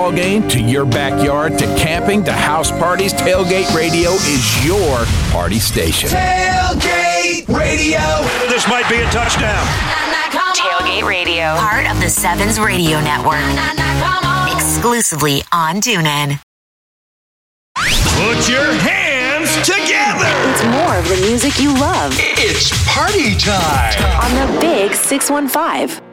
Game to your backyard to camping to house parties, Tailgate Radio is your party station. Tailgate Radio. This might be a touchdown. Tailgate Radio, part of the Sevens Radio Network. Exclusively on TuneIn. Put your hands together. It's more of the music you love. It's party time On the Big 615.